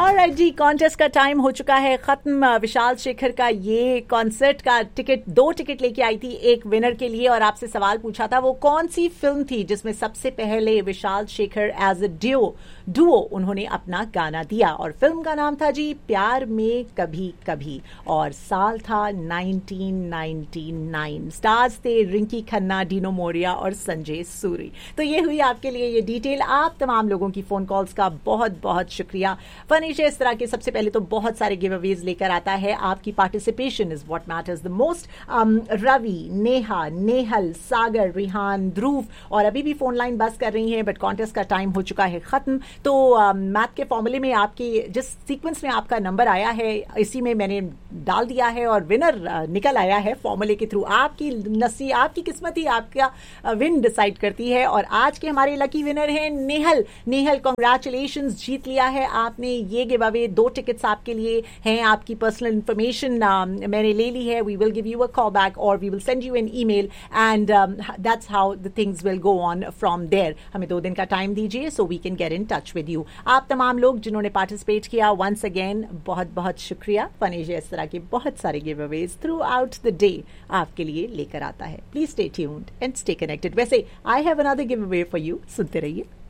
Alright जी, contest का time हो चुका है खत्म। विशाल शेखर का ये कॉन्सर्ट का टिकट, 2 टिकट लेके आई थी एक विनर के लिए, और आपसे सवाल पूछा था वो कौन सी फिल्म थी जिसमें सबसे पहले Vishal Shekhar as a duo उन्होंने अपना गाना दिया। और फिल्म का नाम था जी प्यार में कभी कभी, और साल था 1999। स्टार्स थे रिंकी खन्ना, डीनो मोरिया और संजय सूरी। तो ये हुई आपके लिए ये डिटेल। आप तमाम लोगों की फोन कॉल्स का बहुत बहुत शुक्रिया। फनीश इस तरह के सबसे पहले तो बहुत सारे गिव अवेज लेकर आता है। आपकी participation is what matters the most. Ravi, Neha, Nehal, सागर, रिहान, ध्रुव और अभी भी फोन लाइन बस कर रही हैं, बट कॉन्टेस्ट का टाइम हो चुका है खत्म। तो मैथ के फॉर्मूले में आपकी जिस सीक्वेंस में आपका नंबर आया है इसी में मैंने डाल दिया है और विनर निकल आया है फॉर्मूले के थ्रू। आपकी नसीब, आपकी किस्मत ही आपका विन डिसाइड करती है। और आज के हमारे लकी विनर हैं नेहल। नेहल कॉन्ग्रेचुलेशन, जीत लिया है आपने ये गिव अवे। 2 टिकट्स आपके लिए हैं। आपकी पर्सनल इंफॉर्मेशन मैंने ले ली है। We will give you a call back और we will send you N email and that's how the things will go on from there. हमें 2 दिन का टाइम दीजिए so we can get in touch with you. आप तमाम लोग जिन्होंने participate किया, वंस अगेन बहुत बहुत शुक्रिया। फनीश इस तरह के बहुत सारे give Awez through out the day आपके लिए लेकर आता है। Please stay tuned and stay connected. वैसे I have another give away for you, सुनते रहिए।